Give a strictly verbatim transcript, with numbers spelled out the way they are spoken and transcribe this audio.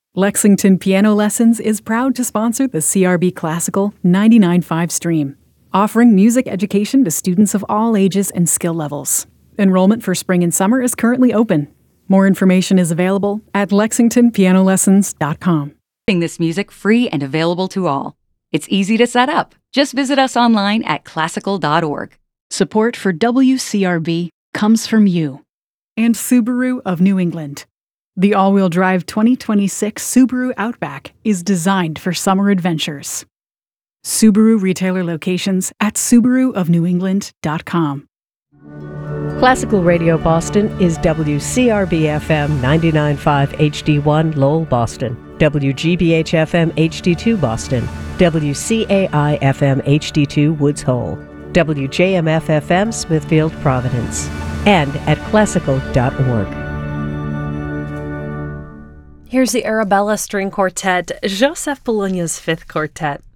Lexington Piano Lessons is proud to sponsor the C R B Classical ninety-nine point five stream, offering music education to students of all ages and skill levels. Enrollment for spring and summer is currently open. More information is available at lexington piano lessons dot com. This music free and available to all. It's easy to set up. Just visit us online at classical dot org. Support for W C R B comes from you and Subaru of New England. The all-wheel drive twenty twenty-six Subaru Outback is designed for summer adventures. Subaru retailer locations at subaru of new england dot com. Classical Radio Boston is W C R B F M ninety-nine point five H D one Lowell, Boston, W G B H F M H D two Boston, W C A I F M H D two Woods Hole, W J M F F M Smithfield, Providence, and at classical dot org. Here's the Arabella String Quartet, Joseph Bologna's Fifth Quartet.